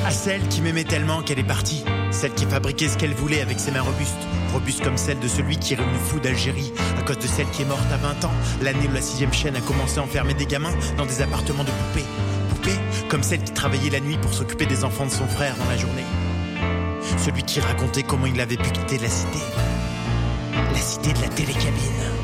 À celle qui m'aimait tellement qu'elle est partie. Celle qui fabriquait ce qu'elle voulait avec ses mains robustes. Robustes comme celle de celui qui est revenu fou d'Algérie. À cause de celle qui est morte à 20 ans. L'année où la 6ème chaîne a commencé à enfermer des gamins dans des appartements de poupées. Poupées comme celle qui travaillait la nuit pour s'occuper des enfants de son frère dans la journée. Celui qui racontait comment il avait pu quitter la cité. La cité de la télécabine.